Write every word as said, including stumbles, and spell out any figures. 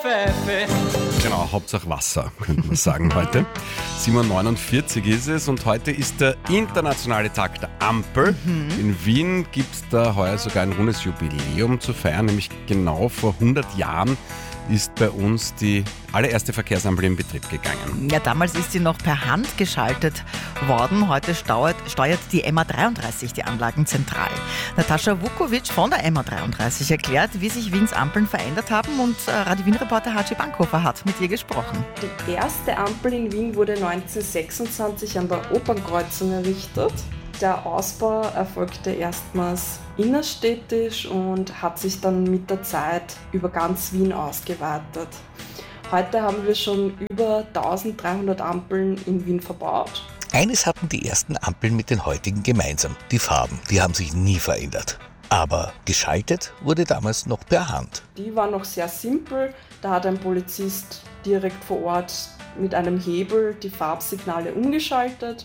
Pfeife. Genau, Hauptsache Wasser, könnte man sagen heute. sieben Uhr neunundvierzig ist es und heute ist der internationale Tag der Ampel. Mhm. In Wien gibt es da heuer sogar ein rundes Jubiläum zu feiern, nämlich genau vor hundert Jahren ist bei uns die allererste Verkehrsampel in Betrieb gegangen. Ja, damals ist sie noch per Hand geschaltet worden. Heute steuert, steuert die M A dreiunddreißig die Anlagen zentral. Natascha Vukovic von der M A dreiunddreißig erklärt, wie sich Wiens Ampeln verändert haben, und Radio Wien-Reporter Haji Bankhofer hat mit ihr gesprochen. Die erste Ampel in Wien wurde neunzehnhundertsechsundzwanzig an der Opernkreuzung errichtet. Der Ausbau erfolgte erstmals innerstädtisch und hat sich dann mit der Zeit über ganz Wien ausgeweitet. Heute haben wir schon über eintausenddreihundert Ampeln in Wien verbaut. Eines hatten die ersten Ampeln mit den heutigen gemeinsam: die Farben. Die haben sich nie verändert. Aber geschaltet wurde damals noch per Hand. Die war noch sehr simpel. Da hat ein Polizist direkt vor Ort mit einem Hebel die Farbsignale umgeschaltet.